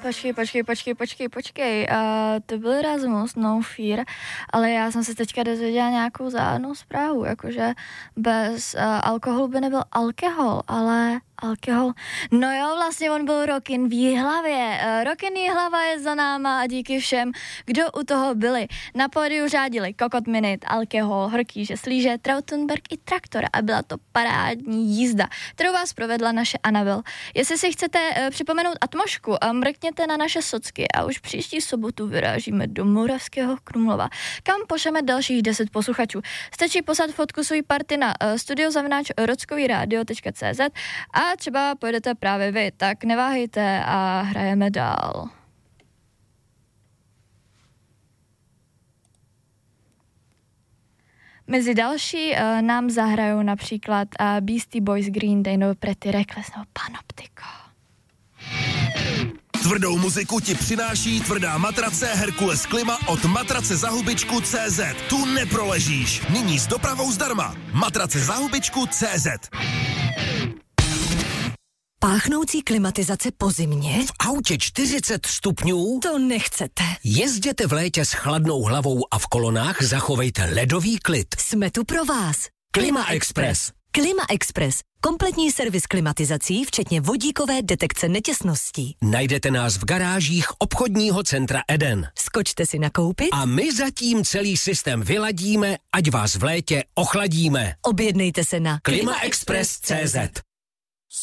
Počkej. To byl Erasmus, no fear, ale já jsem se teďka dozvěděla nějakou záhadnou zprávu, jakože bez alkoholu by nebyl alkohol, ale alkohol. No jo, vlastně on byl Rockin' v Jihlavě. Rockin' Jihlava je za náma a díky všem, kdo u toho byli. Na pódiu řádili Kokot Minute, Alkohol, Horký Slíže, Trautenberg i Traktor a byla to parádní jízda, kterou vás provedla naše Anabel. Jestli si chcete připomenout atmošku, mrkněte na naše socky a už příští sobotu vyrážíme do Moravského Krumlova, kam pošleme dalších 10 posluchačů. Stačí poslat fotku svý party na studio@rockovyradio.cz a třeba pojedete právě vy, tak neváhejte a hrajeme dál. Mezi další nám zahrajou například Beastie Boys, Green Day nebo Pretty Reckless nebo Panoptico. Tvrdou muziku ti přináší tvrdá matrace Herkules Klima od matracezahubičku.cz. Tu neproležíš. Nyní s dopravou zdarma. Matracezahubičku.cz. Páchnoucí klimatizace po zimě? V autě 40 stupňů? To nechcete. Jezděte v létě s chladnou hlavou a v kolonách zachovejte ledový klid. Jsme tu pro vás. Klima Express. Klima Express. Kompletní servis klimatizací, včetně vodíkové detekce netěsností. Najdete nás v garážích obchodního centra Eden. Skočte si nakoupit a my zatím celý systém vyladíme, ať vás v létě ochladíme. Objednejte se na klimaexpress.cz.